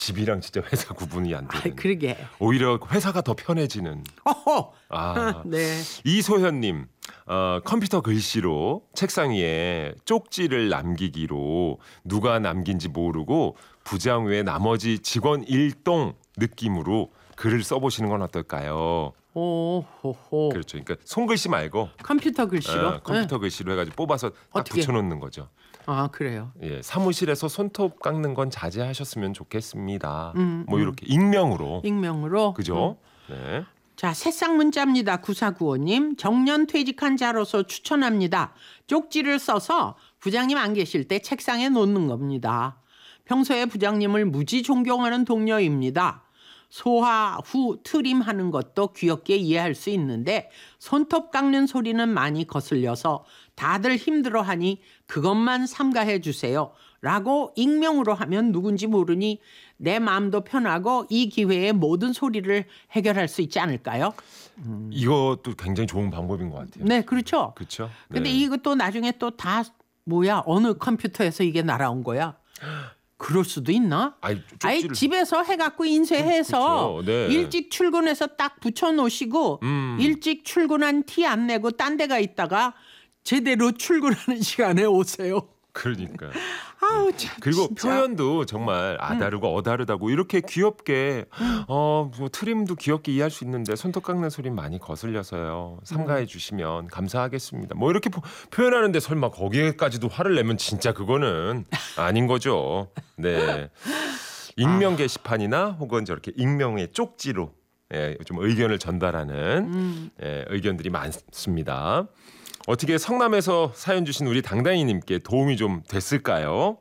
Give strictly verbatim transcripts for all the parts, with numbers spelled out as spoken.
집이랑 진짜 회사 구분이 안 되는. 아, 그러게. 오히려 회사가 더 편해지는. 어허. 아, 네. 이소현님, 어, 컴퓨터 글씨로 책상 위에 쪽지를 남기기로 누가 남긴지 모르고 부장 외 나머지 직원 일동 느낌으로 글을 써보시는 건 어떨까요? 오호호. 그렇죠. 그러니까 손글씨 말고 컴퓨터 글씨로. 어, 컴퓨터 네. 글씨로 해가지고 뽑아서 딱 어떻게? 붙여놓는 거죠. 아, 그래요. 예, 사무실에서 손톱 깎는 건 자제하셨으면 좋겠습니다. 음, 뭐 음. 이렇게 익명으로. 익명으로. 그죠? 음. 네. 자, 새싹 문자입니다. 구사구오님. 정년 퇴직한 자로서 추천합니다. 쪽지를 써서 부장님 안 계실 때 책상에 놓는 겁니다. 평소에 부장님을 무지 존경하는 동료입니다. 소화 후 트림하는 것도 귀엽게 이해할 수 있는데 손톱 깎는 소리는 많이 거슬려서 다들 힘들어하니 그것만 삼가해 주세요. 라고 익명으로 하면 누군지 모르니 내 마음도 편하고 이 기회에 모든 소리를 해결할 수 있지 않을까요? 이것도 굉장히 좋은 방법인 것 같아요. 네, 그렇죠. 그렇죠. 근데 네. 이것도 나중에 또 다 뭐야 어느 컴퓨터에서 이게 날아온 거야? 그럴 수도 있나? 아이, 아이 쪽지를- 집에서 해갖고 인쇄해서 그렇죠. 네. 일찍 출근해서 딱 붙여놓으시고 음. 일찍 출근한 티 안 내고 딴 데 가 있다가 제대로 출근하는 시간에 오세요. 그러니까. 아우 참. 그리고 진짜. 표현도 정말 아다르고 어다르다고 이렇게 귀엽게 어, 뭐 트림도 귀엽게 이해할 수 있는데 손톱 깎는 소리는 많이 거슬려서요. 삼가해 주시면 감사하겠습니다. 뭐 이렇게 포, 표현하는데 설마 거기에까지도 화를 내면 진짜 그거는 아닌 거죠. 네. 익명 게시판이나 혹은 저렇게 익명의 쪽지로 예, 좀 의견을 전달하는 음. 예, 의견들이 많습니다. 어떻게 성남에서 사연 주신 우리 당당이님께 도움이 좀 됐을까요?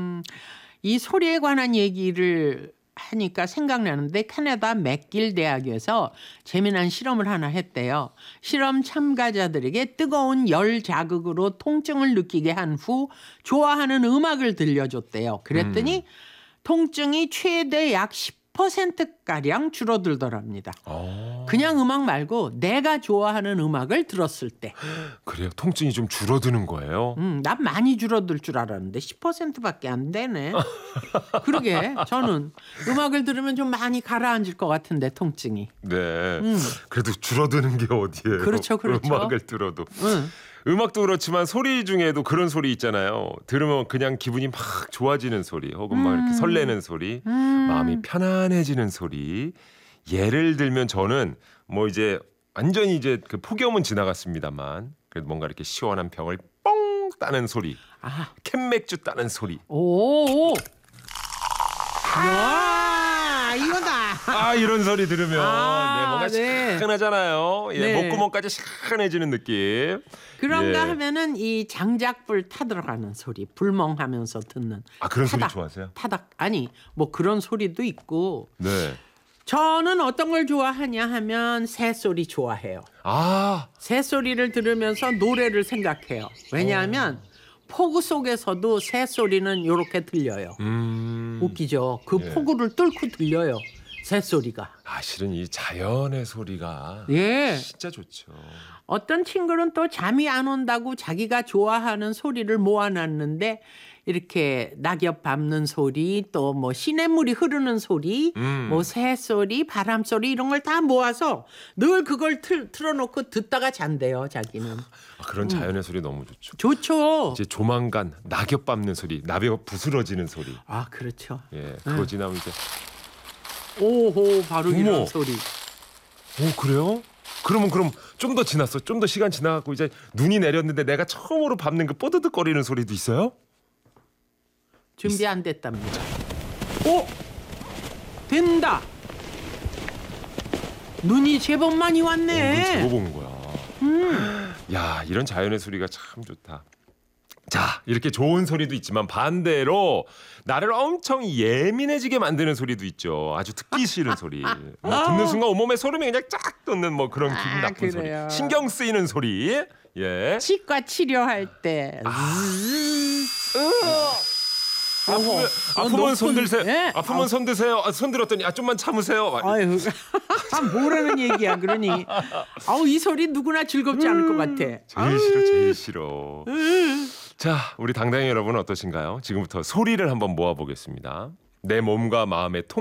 이 소리에 관한 얘기를 하니까 생각나는데 캐나다 맥길 대학에서 재미난 실험을 하나 했대요. 실험 참가자들에게 뜨거운 열 자극으로 통증을 느끼게 한 후 좋아하는 음악을 들려줬대요. 그랬더니 음. 통증이 최대 약 십 퍼센트가량 줄어들더랍니다. 어, 그냥 음악 말고 내가 좋아하는 음악을 들었을 때. 그래요. 통증이 좀 줄어드는 거예요. 음, 난 많이 줄어들 줄 알았는데 십 퍼센트밖에 안 되네. 그러게 저는 음악을 들으면 좀 많이 가라앉을 것 같은데 통증이. 네. 음. 그래도 줄어드는 게 어디예요? 그렇죠, 그렇죠. 음악을 들어도. 응. 음악도 그렇지만 소리 중에도 그런 소리 있잖아요. 들으면 그냥 기분이 막 좋아지는 소리, 혹은 막 이렇게 설레는 소리, 음. 마음이 편안해지는 소리. 예를 들면 저는 뭐 이제 완전히 이제 그 폭염은 지나갔습니다만 그래도 뭔가 이렇게 시원한 병을 뻥 따는 소리, 아, 캔맥주 따는 소리. 오. 와, 이거다. 아 이런 소리 들으면 아, 네, 뭔가 네. 시원하잖아요. 예, 네. 목구멍까지 시원해지는 느낌. 그런가 예. 하면은 이 장작불 타들어가는 소리, 불멍하면서 듣는. 아 그런 소리 타닥, 좋아하세요? 타닥. 아니, 뭐 그런 소리도 있고. 네. 저는 어떤 걸 좋아하냐 하면 새소리 좋아해요. 아 새소리를 들으면서 노래를 생각해요. 왜냐하면 폭우 속에서도 새소리는 이렇게 들려요. 음. 웃기죠. 그 예. 폭우를 뚫고 들려요. 새소리가. 아, 실은 이 자연의 소리가 예. 진짜 좋죠. 어떤 친구는 또 잠이 안 온다고 자기가 좋아하는 소리를 모아놨는데 이렇게 낙엽 밟는 소리 또 뭐 시냇물이 흐르는 소리 음. 뭐 새소리 바람소리 이런 걸 다 모아서 늘 그걸 틀, 틀어놓고 듣다가 잔대요 자기는. 아, 그런 자연의 소리 너무 좋죠. 좋죠. 이제 조만간 낙엽 밟는 소리, 낙엽 부스러지는 소리. 아 그렇죠. 예, 그거 지나면 이제 오호 바로 어머. 이런 소리. 오 그래요? 그러면 그럼 좀 더 지났어. 좀 더 시간 지나갖고 이제 눈이 내렸는데 내가 처음으로 밟는 그 뽀드득거리는 소리도 있어요? 준비 안 됐답니다. 오! 된다. 눈이 제법 많이 오, 왔네. 제법 본 거야. 야 이런 자연의 소리가 참 좋다. 자 이렇게 좋은 소리도 있지만 반대로 나를 엄청 예민해지게 만드는 소리도 있죠. 아주 듣기 싫은 소리. 뭐 듣는 순간 온몸에 소름이 그냥 쫙 돋는 뭐 그런 기분 아, 나쁜 그래요. 소리. 신경 쓰이는 소리. 예. 치과 치료할 때. 아프면, 어허, 아프면 손 높은- 들세요. 예? 아프면 아. 손 드세요. 아, 손 들었더니 아 좀만 참으세요. 아유, 아, 뭐라는 얘기야, 그러니. 아우, 이 소리 누구나 즐겁지 않을 것 같아. 제일 싫어, 제일 싫어. 자, 우리 당당히 여러분은 어떠신가요? 지금부터 소리를 한번 모아보겠습니다. 내 몸과 마음의